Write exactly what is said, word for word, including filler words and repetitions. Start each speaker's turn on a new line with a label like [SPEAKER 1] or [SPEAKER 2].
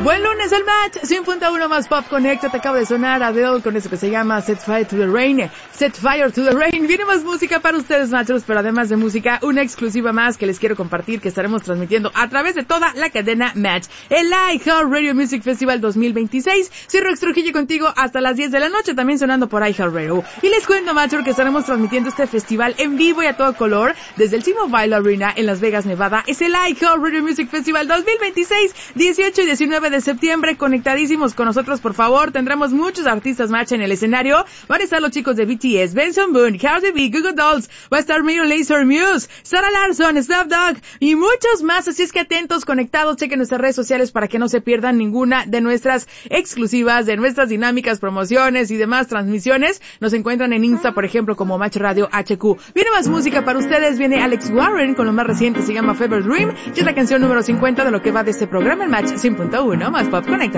[SPEAKER 1] Buen lunes el match, cien punto uno más Pop Connect. Te acabo de sonar Adele con eso que se llama Set Fire to the Rain. Set Fire to the Rain. Viene más música para ustedes, machos, pero además de música, una exclusiva más que les quiero compartir, que estaremos transmitiendo a través de toda la cadena Match. El iHeartRadio Music Festival dos mil veintiséis. Ciro X Trujillo contigo hasta las diez de la noche, también sonando por iHeartRadio. Y les cuento, machos, que estaremos transmitiendo este festival en vivo y a todo color desde el T-Mobile Arena en Las Vegas, Nevada. Es el iHeartRadio Music Festival dos mil veintiséis, dieciocho y diecinueve de septiembre, conectadísimos con nosotros, por favor. Tendremos muchos artistas match en el escenario. Van a estar los chicos de B T S, Benson Boone, Cardi B, Google Dolls, va a estar Major Lazer Muse, Sarah Larson, Snoop Dogg y muchos más. Así es que atentos, conectados, chequen nuestras redes sociales para que no se pierdan ninguna de nuestras exclusivas, de nuestras dinámicas, promociones y demás transmisiones. Nos encuentran en Insta, por ejemplo, como Match Radio H Q. Viene más música para ustedes. Viene Alex Warren con lo más reciente, se llama Fever Dream, y es la canción número cincuenta de lo que va de este programa, el Match cien punto uno más Pop Connect.